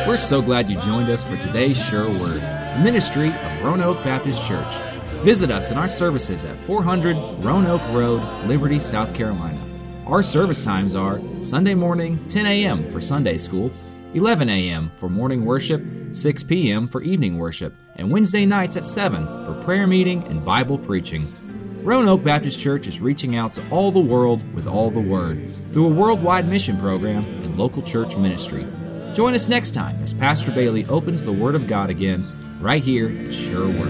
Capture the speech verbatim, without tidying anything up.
We're so glad you joined us for today's Sure Word, a ministry of Roanoke Baptist Church. Visit us in our services at four hundred Roanoke Road, Liberty, South Carolina. Our service times are Sunday morning, ten a.m. for Sunday school, eleven a.m. for morning worship, six p.m. for evening worship, and Wednesday nights at seven for prayer meeting and Bible preaching. Roanoke Baptist Church is reaching out to all the world with all the Word through a worldwide mission program and local church ministry. Join us next time as Pastor Bailey opens the Word of God again right here at Sure Word.